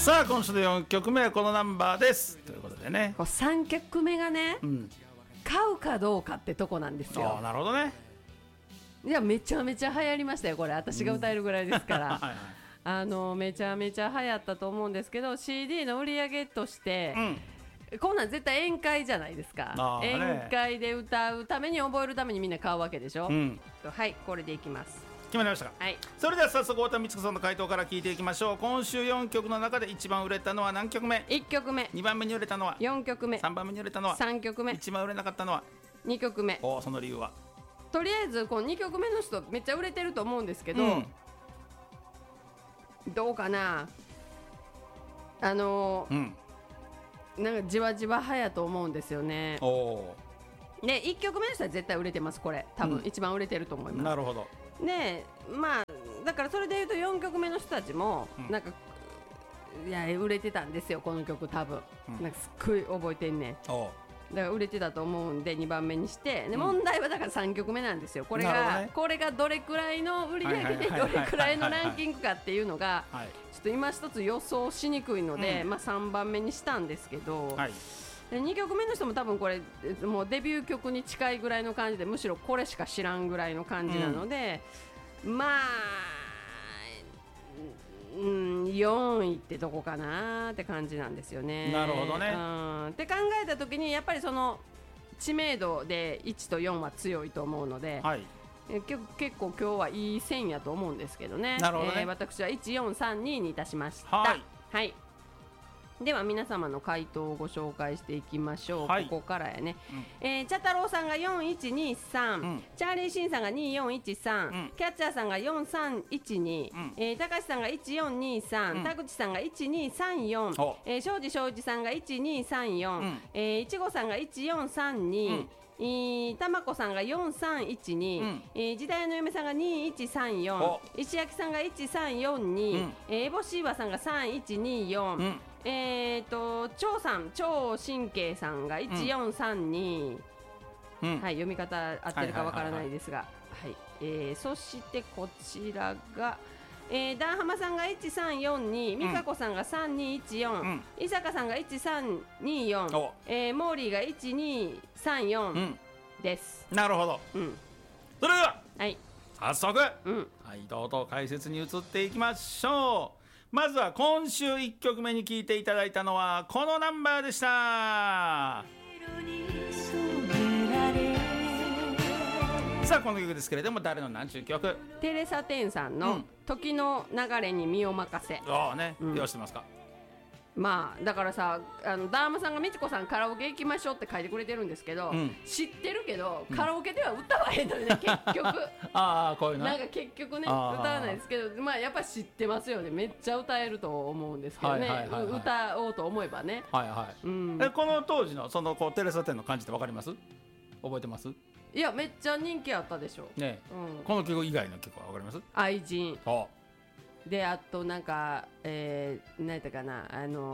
さあ今週の4曲目はこのナンバーですということでね、 3曲目がね、買うかどうかってとこなんですよ。 なるほどね。 いやめちゃめちゃ流行りましたよこれ、私が歌えるぐらいですから、はいはい、めちゃめちゃ流行ったと思うんですけど CD の売り上げとして、こんなん絶対宴会じゃないですか、宴会で歌うために覚えるためにみんな買うわけでしょ、はい、これでいきます。 決まりましたか。はい、それでは早速太田光子さんの回答から聞いていきましょう。今週4曲の中で一番売れたのは何曲目。 1曲目。 2番目に売れたのは 4曲目。 3番目に売れたのは 3曲目。 一番売れなかったのは 2曲目。 その理由は。 とりあえずこの2曲目の人めっちゃ売れてると思うんですけど、どうかな、なんかじわじわ派やと思うんですよね。で1曲目の人は絶対売れてます。これ多分一番売れてると思います。 なるほど。 でまあだからそれでいうと4曲目の人たちもなんか、いや売れてたんですよこの曲多分、なんかすっごい覚えてんねん。だから売れてたと思うんで2番目にして、で問題はだから3曲目なんですよ。これがどれくらいの売り上げでどれくらいのランキングかっていうのがちょっと今一つ予想しにくいので、3番目にしたんですけど、で2曲目の人も多分これもうデビュー曲に近いぐらいの感じで、むしろこれしか知らんぐらいの感じなので、まあ4位ってどこかなって感じなんですよね。 なるほどね。 って考えた時にやっぱりその知名度で1と4は強いと思うので、結構今日はいい線やと思うんですけどね。 なるほどね。 私は1432にいたしました。はい、では皆様の回答をご紹介していきましょう。ここからやね、茶太郎さんが4123、チャーリーシンさんが2413、キャッチャーさんが4312、高橋さんが1423、田口さんが1234、庄司庄司さんが1234、いちごさんが1432、たまこさんが4312、時代の嫁さんが2134、石焼さんが1342、エボシーワさんが3124、張さん張神経さんが1432、はい、読み方合ってるかわからないですが、そしてこちらがダンハマさんが1342、美香子さんが3214、伊坂さんが1324、モーリーが1234です。 なるほど。それでは早速回答と解説に移っていきましょう。まずは今週1曲目に聴いていただいたのはこのナンバーでした。さあこの曲ですけれども誰の何ちゅう曲。 テレサ・テンさんの時の流れに身を任せ。 ようしてますか。 まあだからさ、ダーマさんがみちこさんカラオケ行きましょうって書いてくれてるんですけど、知ってるけどカラオケでは歌わへんのよね、結局こういうのなんか結局ね歌わないですけど、まあやっぱり知ってますよね。めっちゃ歌えると思うんですけどね、歌おうと思えばね。この当時のそのテレサテンの感じって分かります？覚えてます？ いやめっちゃ人気あったでしょね。 この曲以外の曲は分かります？ 愛人で、あとなんか何やったかな、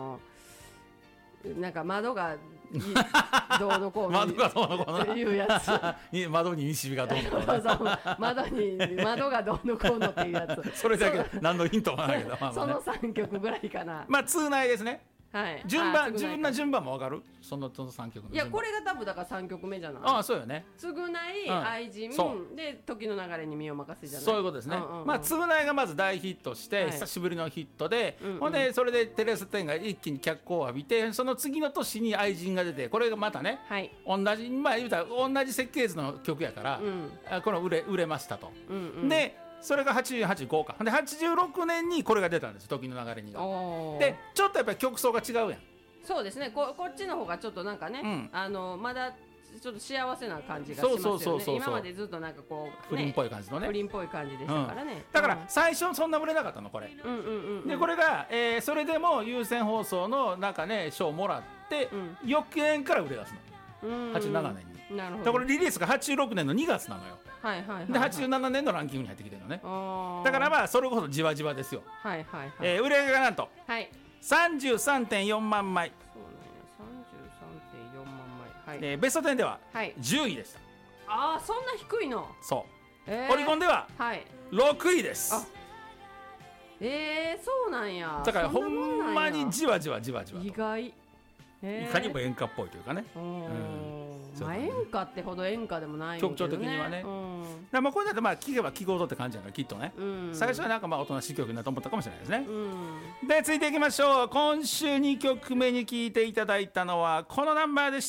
なんか窓がどうのこうの窓がどうのこうのいうやつ窓に西日がどうのこうの窓がどうのこうのっていうやつそれだけ何のヒントもないけどその3曲ぐらいかな。 通内ですね。順番も分かる？その3曲の。 いやこれが多分だから3曲目じゃない。 そうよね。 償い、愛人で時の流れに身を任せじゃない。 そういうことですね。償いがまず大ヒットして久しぶりのヒットで、ほんでそれでテレサテンが一気に脚光を浴びて、その次の年に愛人が出て、これがまたね同じ言うたら同じ設計図の曲やからこの売れましたと。でそれが88、5かで86年にこれが出たんです、時の流れにが。でちょっとやっぱり曲奏が違うやん。 そうですね。こっちの方がちょっとなんかね、まだちょっと幸せな感じがしますよね。今までずっとなんかこう不倫っぽい感じのね、 不倫っぽい感じでしたからね。 だから最初そんな売れなかったのこれで、これがそれでも有線放送のなんかね賞をもらって翌年から売れ出すの、87年に。なるほど。これリリースが86年の2月なのよ。で87年のランキングに入ってきてるのね。だからまあそれこそじわじわですよ。売り上げがなんと33.4 万枚。 そうなんや、33.4万枚。 ベスト10では10位でした。 そんな低いの。 そう、オリコンでは6位です。 そうなんや。 だからほんまにじわじわじわじわと意外、 いかにも演歌っぽいというかね、 まあ演歌ってほど演歌でもないけどね、 曲調的にはね、だまあこれだとまあ聴けば聴くほどって感じやからきっとね、最初はなんかまあおとなしい曲だと思ったかもしれないですね、で続いていきましょう。今週2曲目に聴いていただいたのはこのナンバーでした。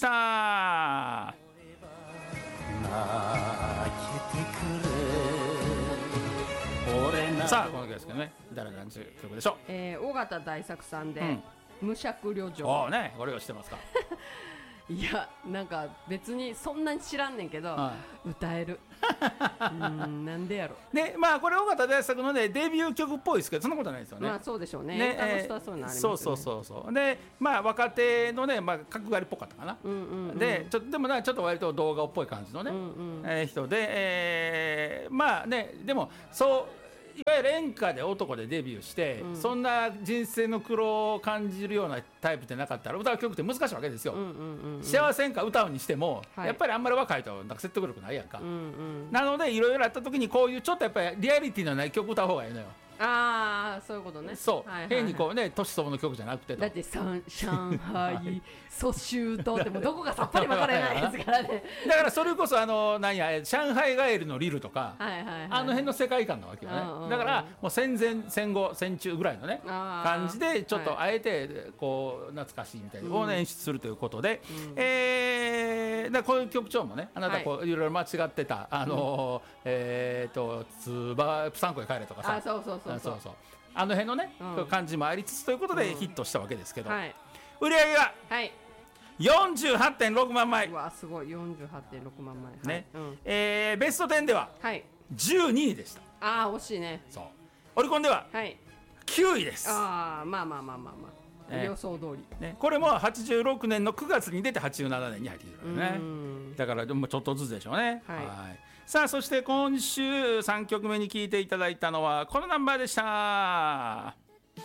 さあこの曲ですけどね、誰の曲でしょう。尾形大作さんで、無釈旅情。 おね、これを知ってますか？ いやなんか別にそんなに知らんねんけど、歌えるなんでやろ。 でまあこれ尾形大作のねデビュー曲っぽいですけどそんなことないですよね。 まあそうでしょうね。歌の人はそういうのありますよね。 そうでまあ若手のねまあ角刈りっぽかったかな。ででもちょっと割と動画っぽい感じのね人でまあねでもそういわゆる演歌で男でデビューして、そんな人生の苦労を感じるようなタイプでなかったら歌う曲って難しいわけですよ。幸せ演歌歌うにしても、やっぱりあんまり若いとなんか説得力ないやんか、なのでいろいろあった時にこういうちょっとやっぱりリアリティのない曲歌う方がいいのよ。 ああそういうことね。 そう、変にこうね年相応の曲じゃなくてだって上海蘇州とってもどこかさっぱり分からないですからねだからそれこそ何や上海ガエルのリルとか、あの辺の世界観なわけよね。だからもう戦前戦後戦中ぐらいのね感じでちょっとあえてこう懐かしいみたいなを演出するということで、だこういう曲調もねあなたこういろいろ間違ってたつばプサンコへ帰れとかさ、そうあの辺のね感じもありつつということでヒットしたわけですけど、売り上げが 48.6 万枚。 うわすごい 48.6 万枚ね。ベスト10では12位でした。 ああ惜しいね。 そうオリコンでは9位です。 ああまあ予想通り、 これも86年の9月に出て87年に入ってきてるね。だからでもちょっとずつでしょうね。さあそして今週3曲目に聴いていただいたのはこのナンバーでした。さあ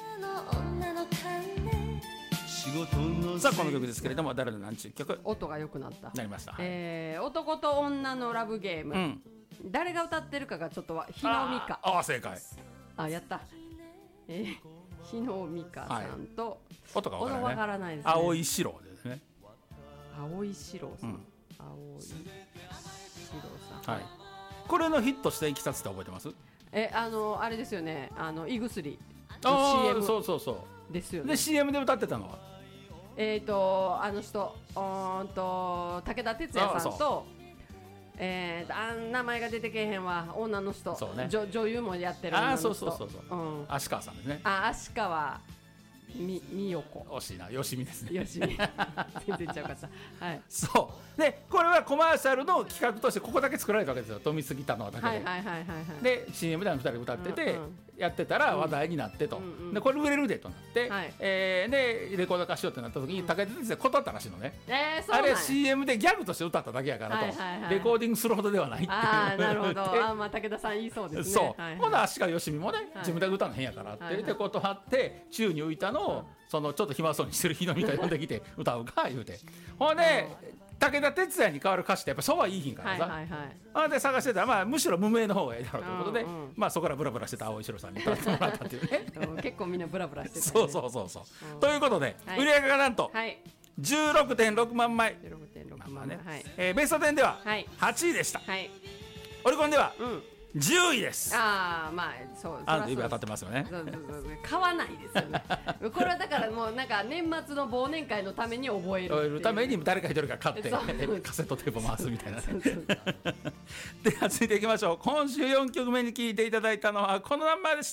この曲ですけれども誰の何ちゅう曲？ 音が良くなったなりました。 男と女のラブゲーム、誰が歌ってるかがちょっと日野美香。 あ正解。 やった日野美香さんと、 音がわからないですね。青井四郎ですね。 青井四郎さん、青井四郎さん、 これのヒットしたいきさつって覚えてます？ あれですよね、胃薬の CM そうですよね。 で CM で歌ってたのはあの人武田鉄矢さんと名前が出てけえへんわ女の人、女優もやってる女の人。芦川さんですね。芦川美代子。 惜しいな、よしみですね。 よしみ全然ちゃうかった。 そうでこれはコマーシャルの企画としてここだけ作られたわけですよ。富杉田のだけで、で CM で2人歌ってて、やってたら話題になってと、でこれ売れるでとなって、でレコード化しようってなった時に武田鉄矢断ったらしいのね。あれ CM でギャグとして歌っただけやからと、レコーディングするほどではないっていう。 なるほど。武田さん言いそうですね。 ほな芦川よしみもね自分で歌うの変やからって言って断って宙に浮いたのをそのちょっと暇そうにしてる日野美香呼んできて歌うか言うて、ほんで武田鉄矢に代わる歌詞ってやっぱそうはいいひんからさ、で探してたらむしろ無名の方がいいだろうということで、そこからブラブラしてた青井四郎さんに歌ってもらったっていうね。 結構みんなブラブラしてた。 そうということで売り上げがなんと 16.6 万枚、ベスト10では8位でした。オリコンでは10位です。 そう指当たってますよね。 買わないですよね。これはだからもうなんか年末の忘年会のために覚えるために誰か一人が買ってカセットテープ回すみたいな。では続いていきましょう。今週4曲目に聴いていただいたのはこのナンバーでした。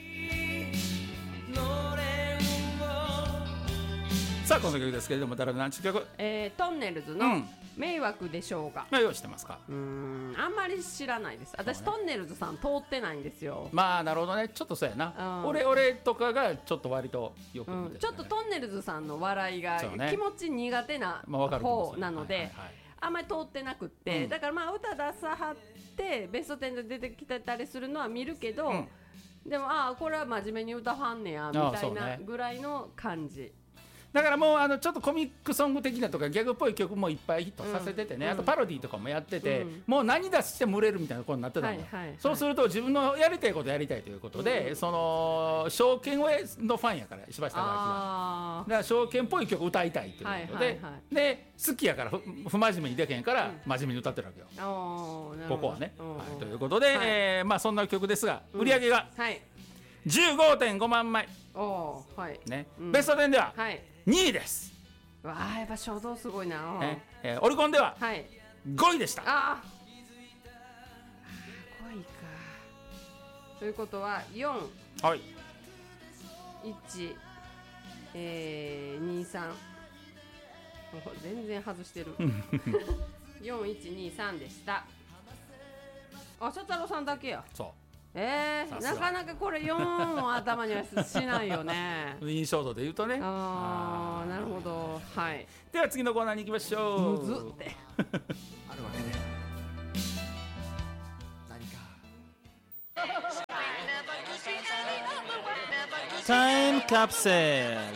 さあこの曲ですけれども誰の何ちゅう曲？ トンネルズの迷惑でしょうが。 用意してますか？ あんまり知らないです。私トンネルズさん通ってないんですよ。 なるほどね。ちょっとそうやな。俺とかがちょっと割とよく見てる。 ちょっとトンネルズさんの笑いが気持ち苦手な方なのであんまり通ってなくって、だから歌出さはってベスト10で出てきてたりするのは見るけど、でもこれは真面目に歌はんねやみたいなぐらいの感じ。 だからもうちょっとコミックソング的なとかギャグっぽい曲もいっぱいヒットさせててね、あとパロディとかもやってて、もう何出しても売れるみたいなことになってたのよ。そうすると自分のやりたいことやりたいということで、その証券のファンやから石橋貴明はだから証券っぽい曲歌いたいということで、で好きやから不真面目にでけんから真面目に歌ってるわけよ、ここはね。ということで、まあそんな曲ですが、売り上げが15.5 万枚、ね、ベスト10では2位です。 わあ、やっぱ衝動すごいな。 オリコンでは5位でした。5 位か。ということは4、 はい、 1、2、3、全然外してる。4、1、2、3でした。あ、佐太郎さんだけや。 そう。 なかなかこれ4を頭にはしないよね。 印象度で言うとね。 ああ、なるほど。はい。 では次のコーナーに行きましょう。 むずって。あるわけで。 タイムカプセル。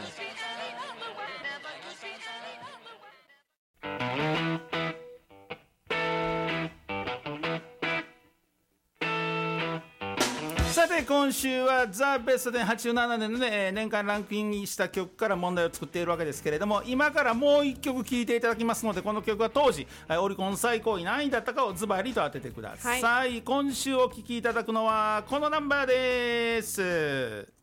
さて今週はザ・ベストで87年の、ね、年間ランキングした曲から問題を作っているわけですけれども、今からもう一曲聴いていただきますので、この曲は当時オリコン最高位何位だったかをズバリと当ててください。今週お聴きいただくのはこのナンバーです。